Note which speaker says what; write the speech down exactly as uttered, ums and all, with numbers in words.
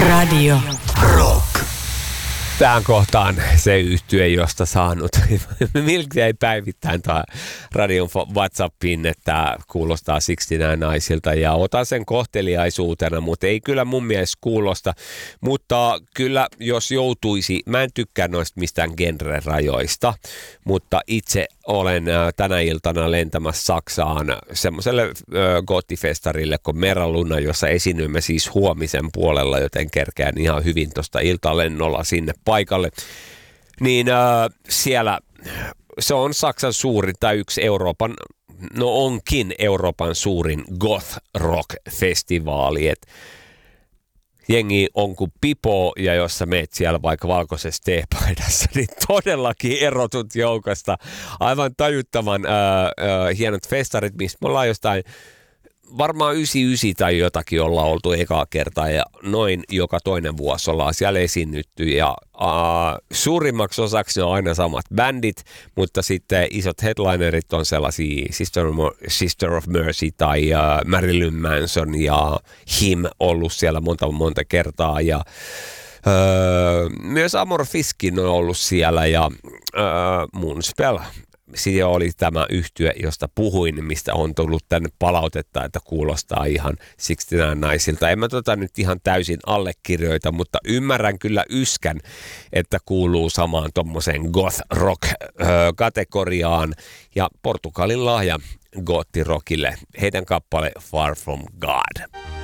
Speaker 1: Radio Rock.
Speaker 2: Tähän kohtaan se yhtye, josta saanut miltei päivittäin tuohon radion WhatsAppiin, että kuulostaa sixty-nine naisilta ja otan sen kohteliaisuutena, mutta ei kyllä mun mielestä kuulosta. Mutta kyllä jos joutuisi, mä en tykkää noista mistään genre-rajoista, mutta itse olen tänä iltana lentämässä Saksaan semmoiselle goottifestarille kuin Meraluna, jossa esiinnymme siis huomisen puolella, joten kerkeän ihan hyvin tuosta iltalennolla sinne paikalle. Niin äh, siellä se on Saksan suurin tai yksi Euroopan, no onkin Euroopan suurin goth rock festivaali. Et jengi on kuin pipo, ja jos sä meet siellä vaikka valkoisessa teepaidassa, niin todellakin erotut joukosta. Aivan tajuttavan ää, ää, hienot festarit, mistä me ollaan jostain varmaan yhdeksänkymmentäyhdeksän tai jotakin ollaan oltu ekaa kertaa, ja noin joka toinen vuosi ollaan siellä esiinnytty, ja ää, suurimmaksi osaksi ne on aina samat bändit, mutta sitten isot headlinerit on sellaisia Sister of, Sister of Mercy tai ää, Marilyn Manson ja Him ollut siellä monta monta kertaa, ja Öö, myös Amorfiskin on ollut siellä, ja öö, Moonspell. Siinä oli tämä yhtye, josta puhuin, mistä on tullut tänne palautetta, että kuulostaa ihan sixty-nine naisilta. En mä tota nyt ihan täysin allekirjoita, mutta ymmärrän kyllä yskän, että kuuluu samaan tommoseen goth rock kategoriaan. Ja Portugalin lahja goottirokille, heidän kappale Far From God.